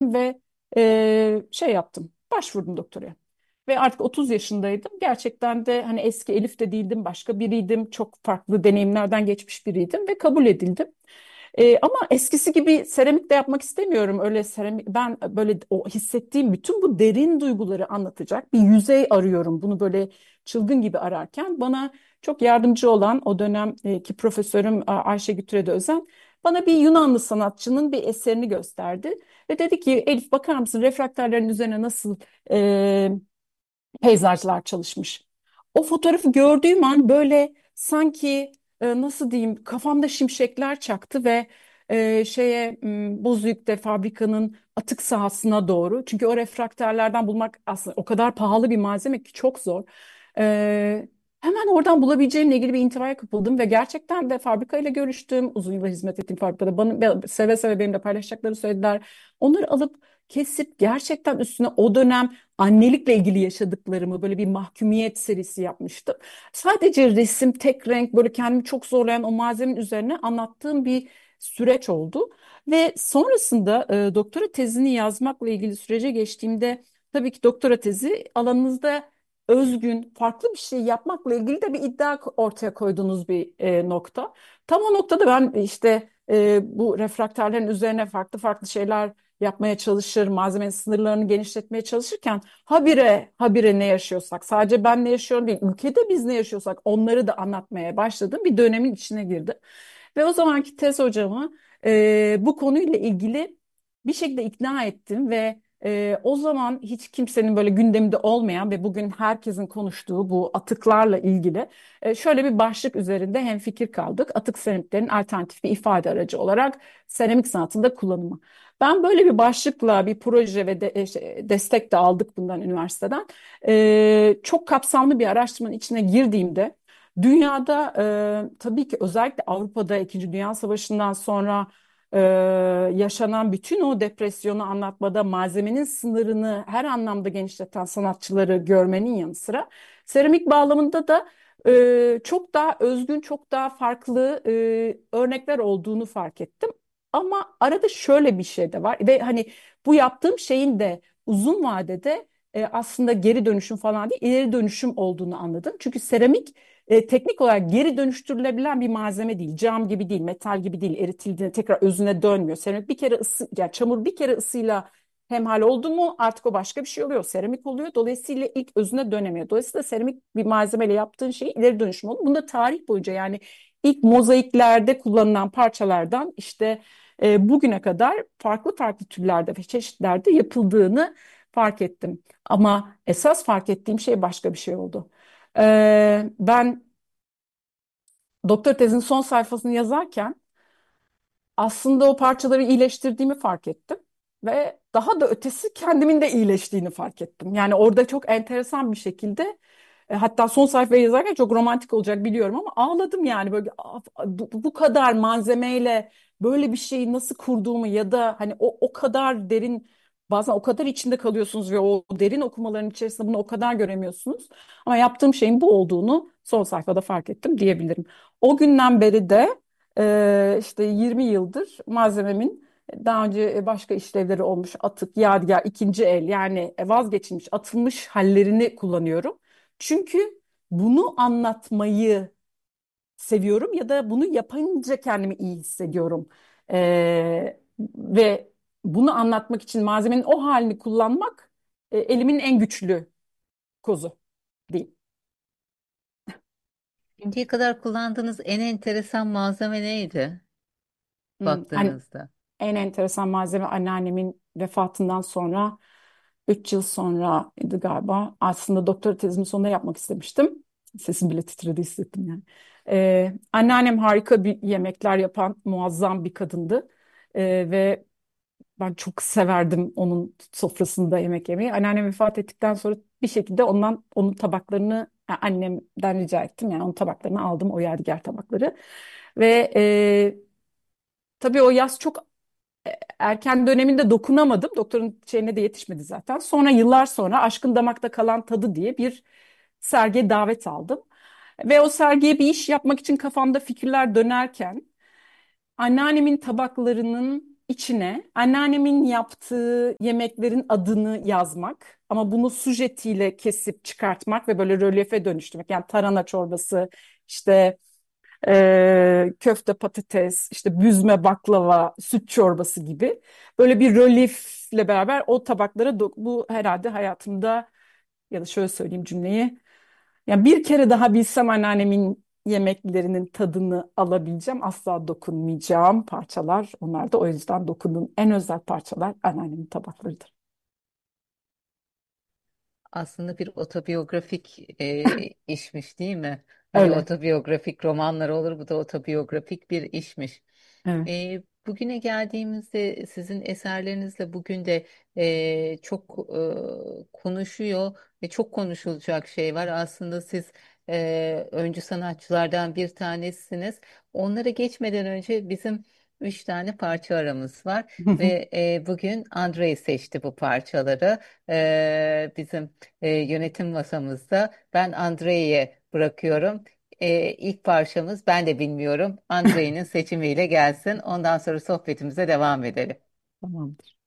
gittim ve şey yaptım. Başvurdum doktoraya. Ve artık 30 yaşındaydım. Gerçekten de hani eski Elif de değildim, başka biriydim. Çok farklı deneyimlerden geçmiş biriydim ve kabul edildim. Ama eskisi gibi seramik de yapmak istemiyorum. Öyle seramik, ben böyle o hissettiğim bütün bu derin duyguları anlatacak bir yüzey arıyorum. Bunu böyle çılgın gibi ararken bana çok yardımcı olan o dönemki profesörüm Ayşe Türedi Özen bana bir Yunanlı sanatçının bir eserini gösterdi. Ve dedi ki Elif, bakar mısın refraktörlerin üzerine nasıl e, peyzajlar çalışmış. O fotoğrafı gördüğüm an böyle sanki nasıl diyeyim, kafamda şimşekler çaktı ve Bozüyük'te fabrikanın atık sahasına doğru. Çünkü o refraktörlerden bulmak aslında o kadar pahalı bir malzeme ki çok zor. E, Hemen oradan bulabileceğimle ilgili bir intibaya kapıldım ve gerçekten de fabrikayla görüştüm. Uzun yıllar hizmet ettiğim fabrikada bana seve seve benimle paylaşacaklarını söylediler. Onları alıp kesip gerçekten üstüne o dönem annelikle ilgili yaşadıklarımı böyle bir mahkumiyet serisi yapmıştım. Sadece resim, tek renk, böyle kendimi çok zorlayan o malzemenin üzerine anlattığım bir süreç oldu. Ve sonrasında doktora tezini yazmakla ilgili sürece geçtiğimde tabii ki doktora tezi alanınızda özgün, farklı bir şey yapmakla ilgili de bir iddia ortaya koyduğunuz bir nokta. Tam o noktada ben işte bu refraktörlerin üzerine farklı farklı şeyler yapmaya çalışır, malzemenin sınırlarını genişletmeye çalışırken habire ne yaşıyorsak, sadece ben ne yaşıyorum değil, ülkede biz ne yaşıyorsak onları da anlatmaya başladım. Bir dönemin içine girdim. Ve o zamanki tez hocamı bu konuyla ilgili bir şekilde ikna ettim ve o zaman hiç kimsenin böyle gündeminde olmayan ve bugün herkesin konuştuğu bu atıklarla ilgili şöyle bir başlık üzerinde hemfikir kaldık. Atık seramiklerin alternatif bir ifade aracı olarak seramik sanatında kullanımı. Ben böyle bir başlıkla bir proje ve destek de aldık bundan üniversiteden. Çok kapsamlı bir araştırmanın içine girdiğimde dünyada tabii ki özellikle Avrupa'da İkinci Dünya Savaşı'ndan sonra e, yaşanan bütün o depresyonu anlatmada malzemenin sınırını her anlamda genişleten sanatçıları görmenin yanı sıra seramik bağlamında da çok daha özgün, çok daha farklı örnekler olduğunu fark ettim. Ama arada şöyle bir şey de var ve hani bu yaptığım şeyin de uzun vadede aslında geri dönüşüm falan değil, ileri dönüşüm olduğunu anladım. Çünkü seramik teknik olarak geri dönüştürülebilen bir malzeme değil. Cam gibi değil, metal gibi değil, eritildiğinde tekrar özüne dönmüyor. Seramik bir kere yani çamur bir kere ısıyla hemhal oldu mu artık o başka bir şey oluyor. Seramik oluyor. Dolayısıyla ilk özüne dönemiyor. Dolayısıyla seramik bir malzemeyle yaptığın şey ileri dönüşüm oldu. Bunda tarih boyunca yani ilk mozaiklerde kullanılan parçalardan işte bugüne kadar farklı farklı türlerde ve çeşitlerde yapıldığını fark ettim. Ama esas fark ettiğim şey başka bir şey oldu. Ben doktor tezinin son sayfasını yazarken aslında o parçaları iyileştirdiğimi fark ettim. Ve daha da ötesi kendimin de iyileştiğini fark ettim. Yani orada çok enteresan bir şekilde hatta son sayfayı yazarken çok romantik olacak biliyorum ama ağladım yani böyle bu kadar malzemeyle böyle bir şeyi nasıl kurduğumu ya da hani o kadar derin, bazen o kadar içinde kalıyorsunuz ve o derin okumaların içerisinde bunu o kadar göremiyorsunuz. Ama yaptığım şeyin bu olduğunu son sayfada fark ettim diyebilirim. O günden beri de işte 20 yıldır malzememin daha önce başka işlevleri olmuş atık, yadigar, ikinci el yani vazgeçilmiş, atılmış hallerini kullanıyorum. Çünkü bunu anlatmayı seviyorum ya da bunu yapınca kendimi iyi hissediyorum. Ve bunu anlatmak için malzemenin o halini kullanmak elimin en güçlü kozu değil. Şimdiye kadar kullandığınız en enteresan malzeme neydi Hani baktığınızda? en enteresan malzeme anneannemin vefatından sonra 3 yıl sonraydı galiba. Aslında doktora tezimin sonunda yapmak istemiştim. Sesim bile titredi, hissettim yani. Anneannem harika bir yemekler yapan muazzam bir kadındı. Ve ben çok severdim onun sofrasında yemek yemeyi. Anneannem vefat ettikten sonra bir şekilde onun tabaklarını annemden rica ettim. Yani onun tabaklarını aldım, o yadigar tabakları. Ve tabii o yaz çok erken döneminde dokunamadım. Doktorun şeyine de yetişmedi zaten. Sonra yıllar sonra Aşkın Damakta Kalan Tadı diye bir sergiye davet aldım. Ve o sergiye bir iş yapmak için kafamda fikirler dönerken anneannemin tabaklarının içine anneannemin yaptığı yemeklerin adını yazmak ama bunu sujetiyle kesip çıkartmak ve böyle rölyefe dönüştürmek. Yani tarhana çorbası, işte köfte patates, işte büzme baklava, süt çorbası gibi böyle bir rölyefle beraber o tabaklara bu herhalde hayatımda, ya da şöyle söyleyeyim cümleyi. Yani bir kere daha bilsem anneannemin yemeklerinin tadını alabileceğim. Asla dokunmayacağım parçalar. Onlar da o yüzden dokunduğum en özel parçalar anneannemin tabaklarıdır. Aslında bir otobiyografik işmiş değil mi? Hani Öyle. otobiyografik romanlar olur, bu da otobiyografik bir işmiş. Evet. Bugüne geldiğimizde sizin eserlerinizle bugün de çok konuşuyor ve çok konuşulacak şey var. Aslında siz öncü sanatçılardan bir tanesiniz. Onlara geçmeden önce bizim üç tane parça aramız var ve bugün Andrei seçti bu parçaları. Bizim yönetim masamızda ben Andrei'ye bırakıyorum. İlk parçamız ben de bilmiyorum. Andrei'nin seçimiyle gelsin. Ondan sonra sohbetimize devam edelim. Tamamdır.